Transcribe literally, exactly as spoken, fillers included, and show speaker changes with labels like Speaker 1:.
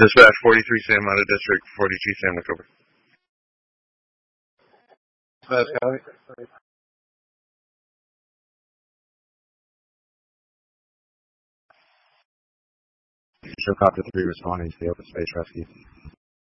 Speaker 1: Dispatch forty-three Sam out of District forty-two Sam look over.
Speaker 2: Dispatch County.
Speaker 3: Showcopter three responding to the open space rescue.